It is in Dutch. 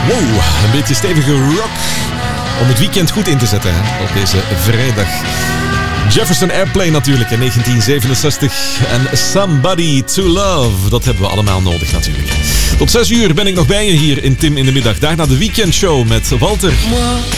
Wow, een beetje stevige rock om het weekend goed in te zetten hè, op deze vrijdag. Jefferson Airplane natuurlijk in 1967 en Somebody to Love. Dat hebben we allemaal nodig natuurlijk. Tot 6 uur ben ik nog bij je hier in Tim in de Middag. Daarna de weekendshow met Walter.